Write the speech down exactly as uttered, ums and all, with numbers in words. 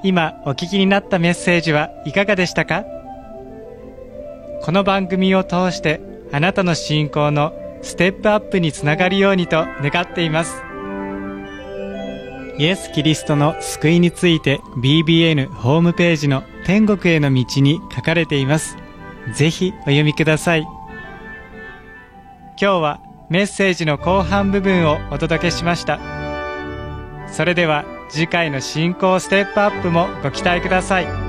今お聞きになったメッセージはいかがでしたか？この番組を通してあなたの信仰のステップアップにつながるようにと願っています。イエス・キリストの救いについて ビービーエヌ ホームページの天国への道に書かれています。ぜひお読みください。今日はメッセージの後半部分をお届けしました。それでは次回の信仰ステップアップもご期待ください。